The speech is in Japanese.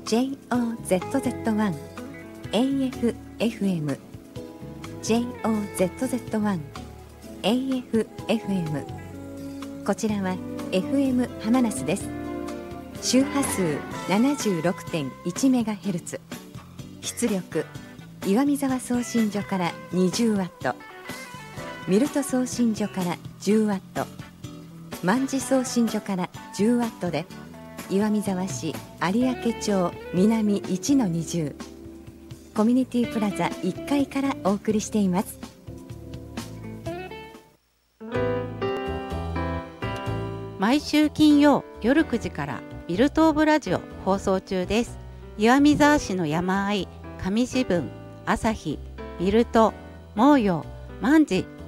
JOZZ1 AFFM JOZZ1 AFFM こちらは FM 浜那須です。周波数 76.1MHz、 出力岩見沢送信所から 20W、 ミルト送信所から 10W、 万事送信所から 10W で岩見沢市有明町南 1-20 コミュニティプラザ1階からお送りしています。 毎週金曜夜9時からビルトーブラジオ放送中です。岩見沢市の山あい、上志分、朝日、ビルト、毛陽、万事